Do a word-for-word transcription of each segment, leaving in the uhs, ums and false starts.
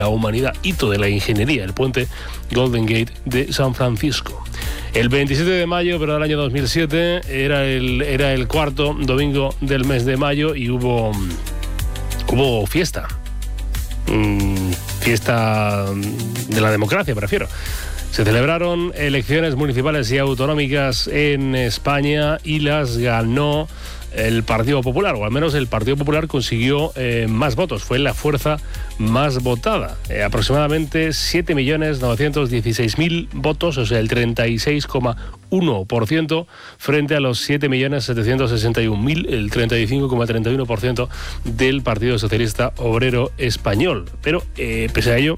la humanidad, hito de la ingeniería, el puente Golden Gate de San Francisco. El veintisiete de mayo, pero del año dos mil siete, era el, era el cuarto domingo del mes de mayo y hubo, hubo fiesta. Mm, fiesta de la democracia, prefiero. Se celebraron elecciones municipales y autonómicas en España y las ganó el Partido Popular, o al menos el Partido Popular consiguió eh, más votos, fue la fuerza más votada, eh, aproximadamente siete millones novecientos dieciséis mil votos, o sea, el treinta y seis coma uno por ciento frente a los siete millones setecientos sesenta y un mil, el treinta y cinco coma treinta y uno por ciento del Partido Socialista Obrero Español. Pero, eh, pese a ello,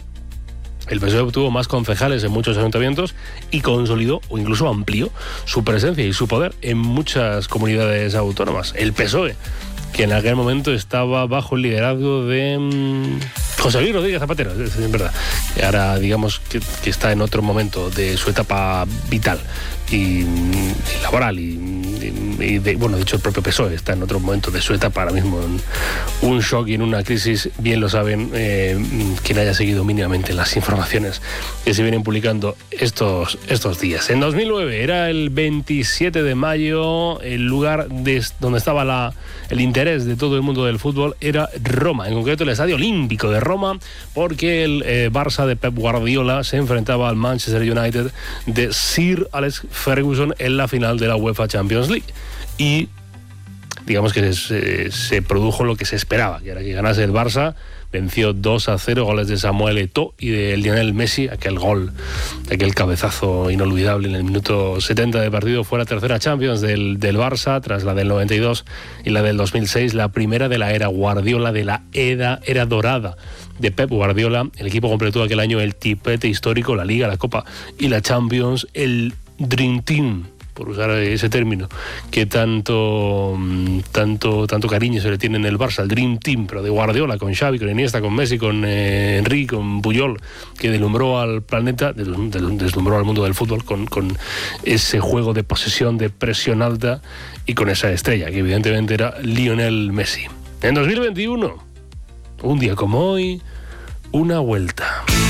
el P S O E obtuvo más concejales en muchos ayuntamientos y consolidó o incluso amplió su presencia y su poder en muchas comunidades autónomas. El P S O E, que en aquel momento estaba bajo el liderazgo de mmm, José Luis Rodríguez Zapatero, es, es verdad. Y ahora digamos que, que está en otro momento de su etapa vital y, y laboral y, y, y de, bueno, de hecho el propio P S O E está en otro momento de su etapa ahora mismo, en un shock y en una crisis, bien lo saben eh, quien haya seguido mínimamente las informaciones que se vienen publicando estos, estos días. En dos mil nueve era el veintisiete de mayo, el lugar de, donde estaba la, el interés de todo el mundo del fútbol era Roma, en concreto el Estadio Olímpico de Roma, porque el eh, Barça de Pep Guardiola se enfrentaba al Manchester United de Sir Alex Ferguson en la final de la UEFA Champions League. Y digamos que se, se produjo lo que se esperaba, que era que ganase el Barça. Venció dos a cero, goles de Samuel Eto'o y de Lionel Messi, aquel gol, aquel cabezazo inolvidable en el minuto setenta de partido. Fue la tercera Champions del, del Barça, tras la del noventa y dos y la del dos mil seis, la primera de la era Guardiola, de la era, era dorada de Pep Guardiola. El equipo completó aquel año el triplete histórico, la Liga, la Copa y la Champions, el Dream Team, por usar ese término, que tanto, tanto, tanto cariño se le tiene en el Barça, el Dream Team, pero de Guardiola, con Xavi, con Iniesta, con Messi, con eh, Henry, con Puyol, que deslumbró al planeta, deslumbró al mundo del fútbol con, con ese juego de posesión, de presión alta y con esa estrella, que evidentemente era Lionel Messi. En dos mil veintiuno, un día como hoy, una vuelta.